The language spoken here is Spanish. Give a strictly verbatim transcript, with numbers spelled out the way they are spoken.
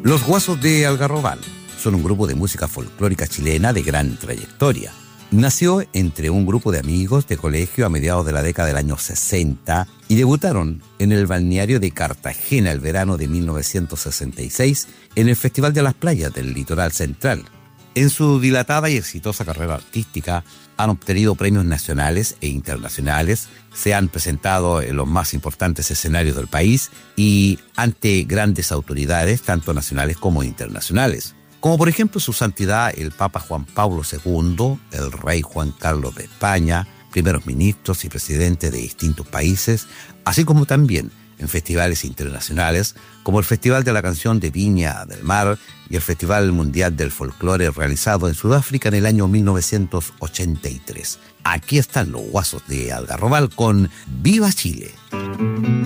Los Guasos de Algarrobal son un grupo de música folclórica chilena de gran trayectoria. Nació entre un grupo de amigos de colegio a mediados de la década del año sesenta y debutaron en el balneario de Cartagena el verano de mil novecientos sesenta y seis en el Festival de las Playas del Litoral Central. En su dilatada y exitosa carrera artística han obtenido premios nacionales e internacionales, se han presentado en los más importantes escenarios del país y ante grandes autoridades, tanto nacionales como internacionales, como por ejemplo su santidad el Papa Juan Pablo segundo, el rey Juan Carlos de España, primeros ministros y presidentes de distintos países, así como también en festivales internacionales como el Festival de la Canción de Viña del Mar y el Festival Mundial del Folclore realizado en Sudáfrica en el año mil novecientos ochenta y tres. Aquí están los Guasos de Algarrobal con Viva Chile.